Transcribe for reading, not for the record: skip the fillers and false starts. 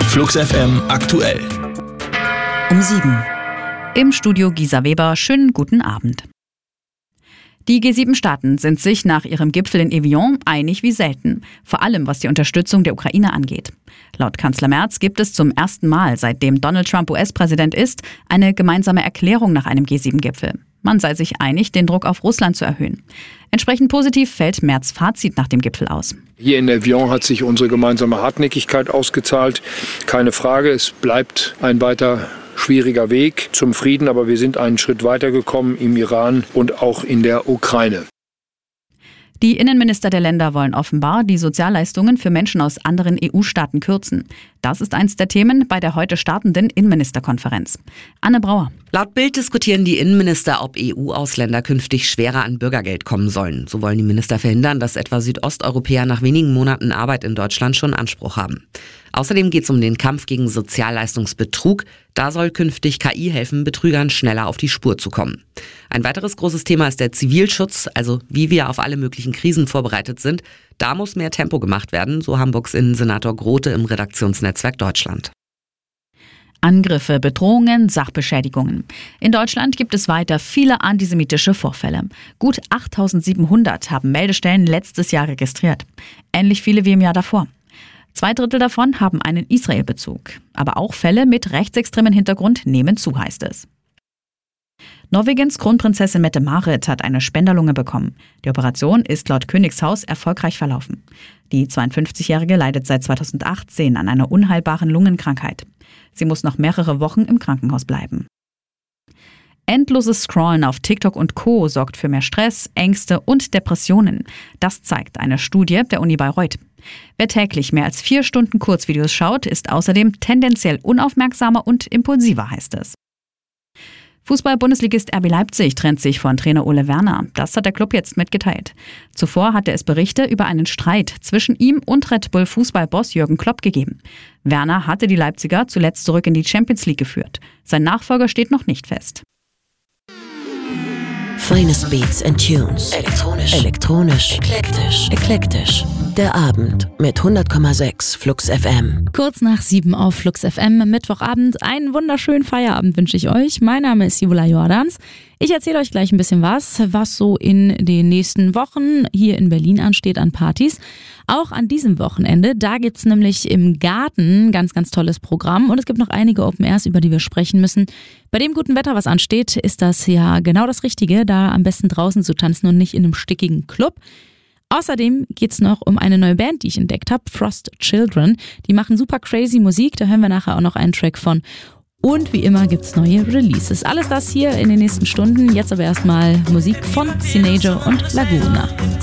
Flux FM aktuell. Um 7. Im Studio Gisa Weber, schönen guten Abend. Die G7-Staaten sind sich nach ihrem Gipfel in Evian einig wie selten, vor allem was die Unterstützung der Ukraine angeht. Laut Kanzler Merz gibt es zum ersten Mal, seitdem Donald Trump US-Präsident ist, eine gemeinsame Erklärung nach einem G7-Gipfel. Man sei sich einig, den Druck auf Russland zu erhöhen. Entsprechend positiv fällt Merz' Fazit nach dem Gipfel aus. Hier in Evian hat sich unsere gemeinsame Hartnäckigkeit ausgezahlt. Keine Frage, es bleibt ein weiter schwieriger Weg zum Frieden, aber wir sind einen Schritt weitergekommen im Iran und auch in der Ukraine. Die Innenminister der Länder wollen offenbar die Sozialleistungen für Menschen aus anderen EU-Staaten kürzen. Das ist eins der Themen bei der heute startenden Innenministerkonferenz. Anne Brauer. Laut Bild diskutieren die Innenminister, ob EU-Ausländer künftig schwerer an Bürgergeld kommen sollen. So wollen die Minister verhindern, dass etwa Südosteuropäer nach wenigen Monaten Arbeit in Deutschland schon Anspruch haben. Außerdem geht es um den Kampf gegen Sozialleistungsbetrug. Da soll künftig KI helfen, Betrügern schneller auf die Spur zu kommen. Ein weiteres großes Thema ist der Zivilschutz, also wie wir auf alle möglichen Krisen vorbereitet sind. Da muss mehr Tempo gemacht werden, so Hamburgs Innensenator Grote im Redaktionsnetzwerk Deutschland. Angriffe, Bedrohungen, Sachbeschädigungen. In Deutschland gibt es weiter viele antisemitische Vorfälle. Gut 8.700 haben Meldestellen letztes Jahr registriert. Ähnlich viele wie im Jahr davor. 2/3 davon haben einen Israel-Bezug. Aber auch Fälle mit rechtsextremen Hintergrund nehmen zu, heißt es. Norwegens Kronprinzessin Mette-Marit hat eine Spenderlunge bekommen. Die Operation ist laut Königshaus erfolgreich verlaufen. Die 52-Jährige leidet seit 2018 an einer unheilbaren Lungenkrankheit. Sie muss noch mehrere Wochen im Krankenhaus bleiben. Endloses Scrollen auf TikTok und Co. sorgt für mehr Stress, Ängste und Depressionen. Das zeigt eine Studie der Uni Bayreuth. Wer täglich mehr als 4 Stunden Kurzvideos schaut, ist außerdem tendenziell unaufmerksamer und impulsiver, heißt es. Fußball-Bundesligist RB Leipzig trennt sich von Trainer Ole Werner. Das hat der Club jetzt mitgeteilt. Zuvor hatte es Berichte über einen Streit zwischen ihm und Red Bull-Fußballboss Jürgen Klopp gegeben. Werner hatte die Leipziger zuletzt zurück in die Champions League geführt. Sein Nachfolger steht noch nicht fest. Finest Beats and Tunes. Elektronisch. Eklektisch. Der Abend mit 100,6 Flux FM. Kurz nach 7 auf Flux FM, Mittwochabend. Einen wunderschönen Feierabend wünsche ich euch. Mein Name ist Jula Jordans. Ich erzähle euch gleich ein bisschen was so in den nächsten Wochen hier in Berlin ansteht an Partys. Auch an diesem Wochenende, da gibt's nämlich im Garten ganz, ganz tolles Programm und es gibt noch einige Open Airs, über die wir sprechen müssen. Bei dem guten Wetter, was ansteht, ist das ja genau das Richtige, da am besten draußen zu tanzen und nicht in einem stickigen Club. Außerdem geht's noch um eine neue Band, die ich entdeckt habe, Frost Children. Die machen super crazy Musik, da hören wir nachher auch noch einen Track von. Und wie immer gibt's neue Releases. Alles das hier in den nächsten Stunden. Jetzt aber erstmal Musik von Sinejo und Laguna.